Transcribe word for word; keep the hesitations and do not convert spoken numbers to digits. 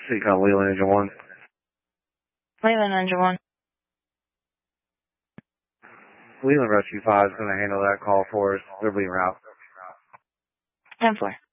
Seacon Leland Engine one. Leland Engine one. Leland Rescue five is going to handle that call for us. They'll be en route. ten four.